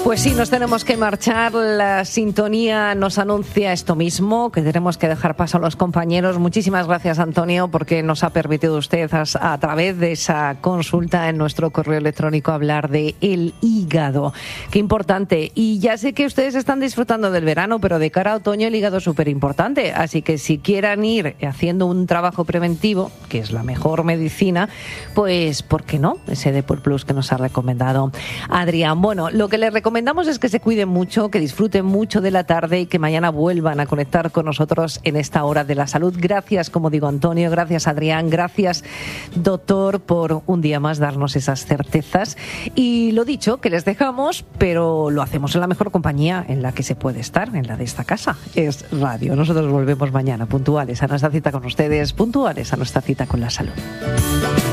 Pues sí, nos tenemos que marchar. La sintonía nos anuncia esto mismo, que tenemos que dejar paso a los compañeros. Muchísimas gracias, Antonio, porque nos ha permitido usted a través de esa consulta en nuestro correo electrónico hablar de el hígado. Qué importante. Y ya sé que ustedes están disfrutando del verano, pero de cara a otoño el hígado es súper importante. Así que si quieran ir haciendo un trabajo preventivo, que es la mejor medicina, pues ¿por qué no? Ese Depur Plus que nos ha recomendado Adrián. Bueno, lo que les recomendamos es que se cuiden mucho, que disfruten mucho de la tarde y que mañana vuelvan a conectar con nosotros en esta hora de la salud. Gracias, como digo, Antonio, gracias, Adrián, gracias, doctor, por un día más darnos esas certezas. Y lo dicho, que les dejamos, pero lo hacemos en la mejor compañía en la que se puede estar, en la de esta casa, es radio. Nosotros volvemos mañana puntuales a nuestra cita con ustedes, puntuales a nuestra cita con la salud.